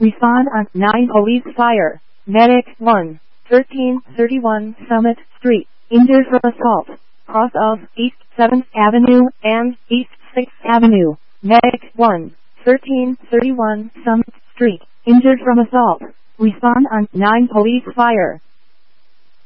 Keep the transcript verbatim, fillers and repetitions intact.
Respond on nine Police Fire. Medic one. thirteen thirty-one Summit Street. Injured from assault. Cross of East seventh Avenue and East sixth Avenue. Medic one. thirteen thirty-one Summit Street. Injured from assault. Respond on nine Police Fire.